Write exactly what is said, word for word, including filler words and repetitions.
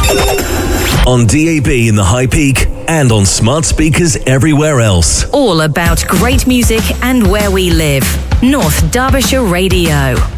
On D A B in the High Peak and on smart speakers everywhere else. All about great music and where we live. North Derbyshire Radio.